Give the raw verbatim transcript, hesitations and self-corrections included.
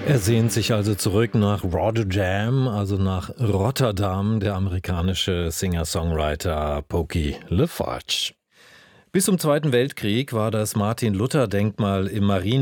Er sehnt sich also zurück nach Rotterdam, also nach Rotterdam, der amerikanische Singer-Songwriter Pokey LaFarge. Bis zum Zweiten Weltkrieg war das Martin-Luther-Denkmal im Marien